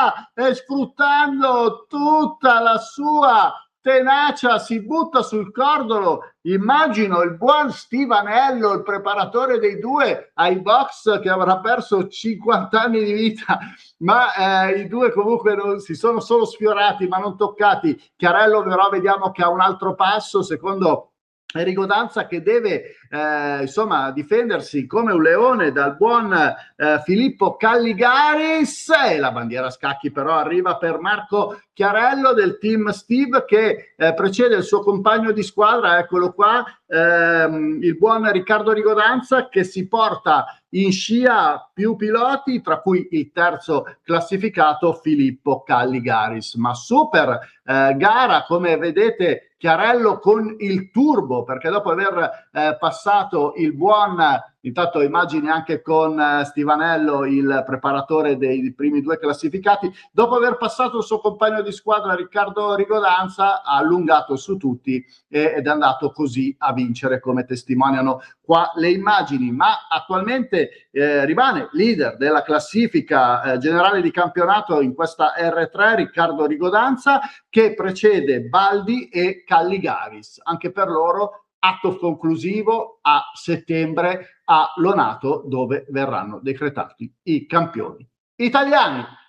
va e sfruttando tutta la sua tenacia si butta sul cordolo. Immagino il buon Stivanello, il preparatore dei due ai box, che avrà perso 50 anni di vita, ma i due comunque non, si sono solo sfiorati ma non toccati. Chiarello però vediamo che ha un altro passo, secondo Enrico Danza, che deve insomma difendersi come un leone dal buon Filippo Calligaris, e la bandiera a scacchi però arriva per Marco Chiarello del team Steve, che precede il suo compagno di squadra, eccolo qua, il buon Riccardo Rigodanza, che si porta in scia più piloti, tra cui il terzo classificato Filippo Calligaris. Ma super gara, come vedete, Chiarello con il turbo, perché dopo aver passato il buon, intanto immagini anche con Stivanello, il preparatore dei primi due classificati, dopo aver passato il suo compagno di squadra Riccardo Rigodanza, ha allungato su tutti ed è andato così a vincere, come testimoniano qua le immagini. Ma attualmente rimane leader della classifica generale di campionato in questa R3 Riccardo Rigodanza, che precede Baldi e Calligaris. Anche per loro atto conclusivo a settembre a Lonato, dove verranno decretati i campioni italiani.